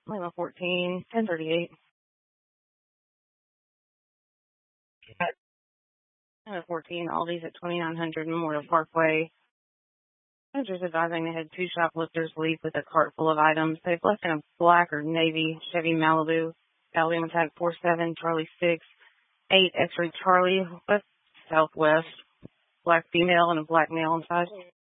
Lima 14, 1038. Lima 14, Aldi's at 2900 Memorial Parkway. Managers advising they had two shoplifters leave with a cart full of items. They've left in a black or navy Chevy Malibu. Alabama tag 47, Charlie 6, 8, X-ray Charlie, west southwest. Black female and a black male inside.